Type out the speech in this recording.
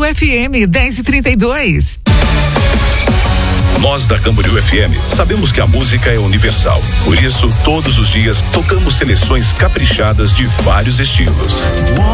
Camboriú FM 10:32. Nós da Camboriú FM sabemos que a música é universal. Por isso, todos os dias tocamos seleções caprichadas de vários estilos.